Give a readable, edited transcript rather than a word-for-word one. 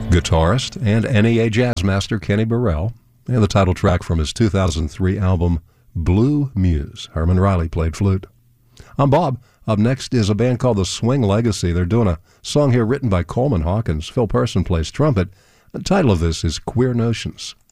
guitarist and NEA jazz master Kenny Burrell, and the title track from his 2003 album Blue Muse. Herman Riley played flute. I'm Bob. Up next is a band called the Swing Legacy. They're doing a song here written by Coleman Hawkins. Phil Person plays trumpet. The title of this is Queer Notions.